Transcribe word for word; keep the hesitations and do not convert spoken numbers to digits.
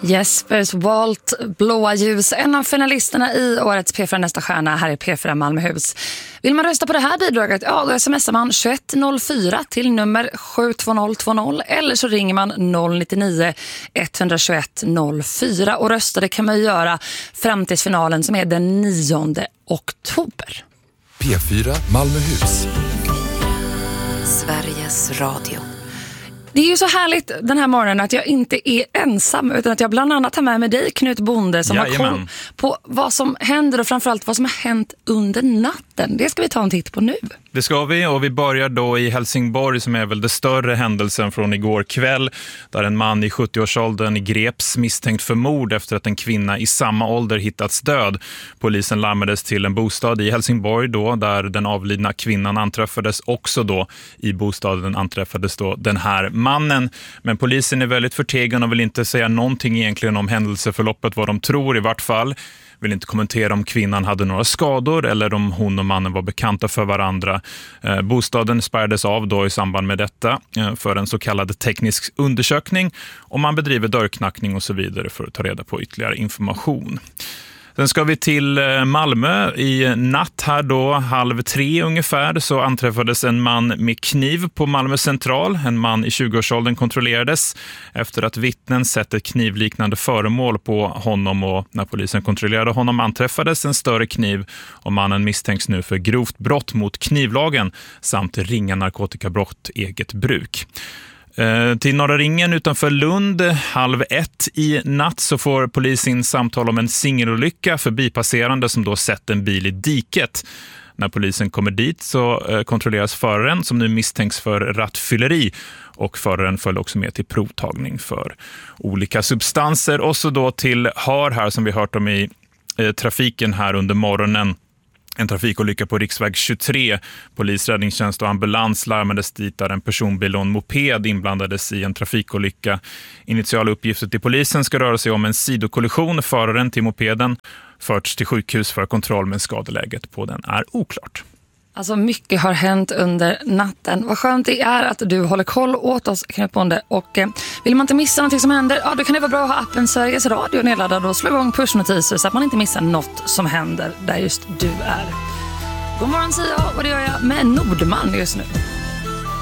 Jespers Walt, Blåa ljus, en av finalisterna i årets P fyra Nästa stjärna här i P fyra Malmöhus. Vill man rösta på det här bidraget, ja då smsar man tjugoett noll fyra till nummer sju två noll två noll eller så ringer man noll nio nio ett ett ett noll fyra och rösta det kan man göra fram till finalen som är den nionde oktober. P fyra Malmöhus. Sveriges Radio. Det är ju så härligt den här morgonen att jag inte är ensam utan att jag bland annat har med mig dig, Knut Bonde, som Jajamän. har koll på vad som händer och framförallt vad som har hänt under natten. Det ska vi ta en titt på nu. Det ska vi, och vi börjar då i Helsingborg som är väl det större händelsen från igår kväll, där en man i sjuttio-årsåldern greps misstänkt för mord efter att en kvinna i samma ålder hittats död. Polisen larmades till en bostad i Helsingborg då, där den avlidna kvinnan anträffades. Också då i bostaden anträffades då den här mannen. Men polisen är väldigt förtegen och vill inte säga någonting egentligen om händelseförloppet, vad de tror i vart fall. Vill inte kommentera om kvinnan hade några skador eller om hon och mannen var bekanta för varandra. Eh, bostaden spärrades av då i samband med detta eh, för en så kallad teknisk undersökning, och man bedriver dörrknackning och så vidare för att ta reda på ytterligare information. Sen ska vi till Malmö. I natt här då, halv tre ungefär, så anträffades en man med kniv på Malmö central. En man i tjugo-årsåldern kontrollerades efter att vittnen sett ett knivliknande föremål på honom, och när polisen kontrollerade honom anträffades en större kniv, och mannen misstänks nu för grovt brott mot knivlagen samt ringa narkotikabrott eget bruk. Eh, till Norra Ringen utanför Lund, halv ett i natt, så får polisen samtal om en singelolycka förbipasserande som då sett en bil i diket. När polisen kommer dit så eh, kontrolleras föraren, som nu misstänks för rattfylleri, och föraren föll också med till provtagning för olika substanser. Och så då till Har här, som vi hört om i eh, trafiken här under morgonen. En trafikolycka på riksväg tjugotre. Polis, räddningstjänst och ambulans larmades dit där en personbil och en moped inblandades i en trafikolycka. Initiala uppgifter till polisen ska röra sig om en sidokollision. Föraren till mopeden förts till sjukhus för kontroll, men skadeläget på den är oklart. Alltså mycket har hänt under natten. Vad skönt det är att du håller koll åt oss, Knut Bonde. Och eh, vill man inte missa någonting som händer, ja, då kan det vara bra att ha appen Sveriges Radio nedladdad och slå igång pushnotiser så att man inte missar något som händer där just du är. God morgon säger jag, och det gör jag med Nordman just nu.